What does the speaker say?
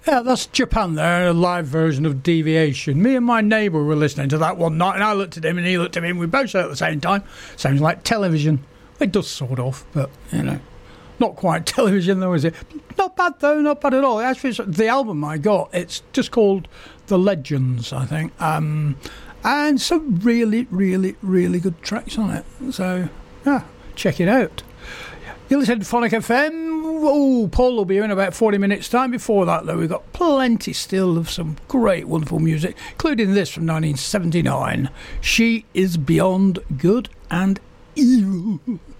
Yeah, that's Japan there, a live version of Deviation. Me and my neighbour were listening to that one night, and I looked at him and he looked at me, and we both said at the same time, sounds like television. It does sort of, but, you know, not quite television though, is it? Not bad though, not bad at all. Actually, the album I got, it's just called The Legends, I think. And some really, really, really good tracks on it. So, yeah, check it out. You listen to Phonic FM. Oh, Paul will be here in about 40 minutes' time. Before that, though, we've got plenty still of some great, wonderful music, including this from 1979. She is Beyond Good and Evil.